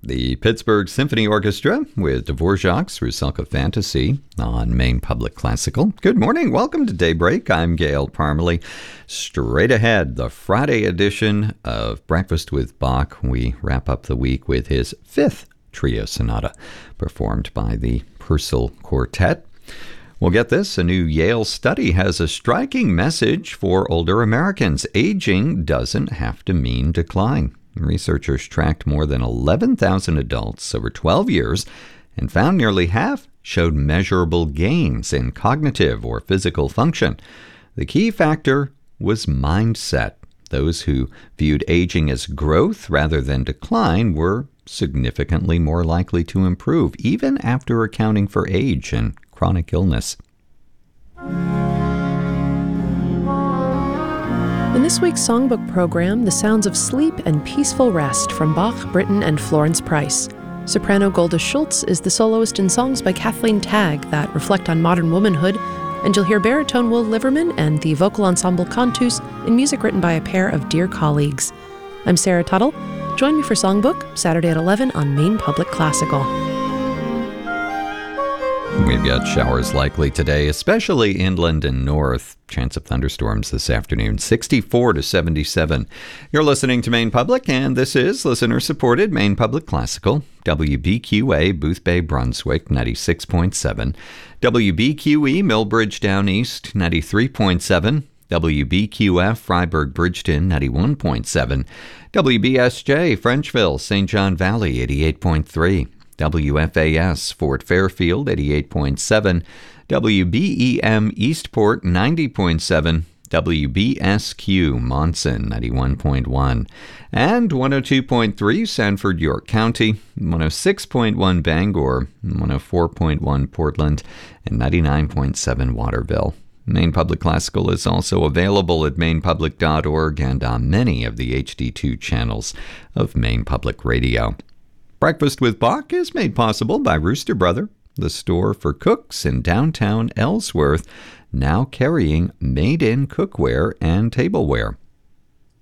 The Pittsburgh Symphony Orchestra with Dvorak's Rusalka Fantasy on Maine Public Classical. Good morning. Welcome to Daybreak. I'm Gail Parmalee. Straight ahead, the Friday edition of Breakfast with Bach. We wrap up the week with his fifth trio sonata, performed by the Purcell Quartet. Well, get this, a new Yale study has a striking message for older Americans. Aging doesn't have to mean decline. Researchers tracked more than 11,000 adults over 12 years and found nearly half showed measurable gains in cognitive or physical function. The key factor was mindset. Those who viewed aging as growth rather than decline were significantly more likely to improve, even after accounting for age and chronic illness. In this week's songbook program, the sounds of sleep and peaceful rest from Bach, Britten, and Florence Price. Soprano Golda Schultz is the soloist in songs by Kathleen Tagg that reflect on modern womanhood, and you'll hear baritone Will Liverman and the vocal ensemble Cantus in music written by a pair of dear colleagues. I'm Sarah Tuttle. Join me for Songbook, Saturday at 11 on Maine Public Classical. We've got showers likely today, especially inland and north. Chance of thunderstorms this afternoon, 64 to 77. You're listening to Maine Public, and this is listener-supported Maine Public Classical. WBQA, Booth Bay, Brunswick, 96.7. WBQE, Millbridge Down East, 93.7. WBQF, Freiburg Bridgeton, 91.7. WBSJ, Frenchville, St. John Valley, 88.3. WFAS, Fort Fairfield, 88.7, WBEM, Eastport, 90.7, WBSQ, Monson, 91.1, and 102.3, Sanford, York County, 106.1, Bangor, 104.1, Portland, and 99.7, Waterville. Maine Public Classical is also available at mainepublic.org and on many of the HD2 channels of Maine Public Radio. Breakfast with Bach is made possible by Rooster Brother, the store for cooks in downtown Ellsworth, now carrying made-in cookware and tableware.